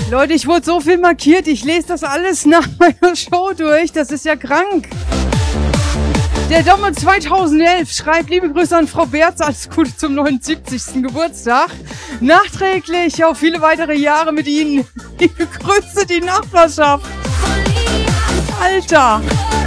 Leute, ich wurde so viel markiert. Ich lese das alles nach meiner Show durch. Das ist ja krank. Der Domme 2011 schreibt, liebe Grüße an Frau Berz, alles Gute zum 79. Geburtstag. Nachträglich auf viele weitere Jahre mit Ihnen. Liebe Grüße, die Nachbarschaft. Alter.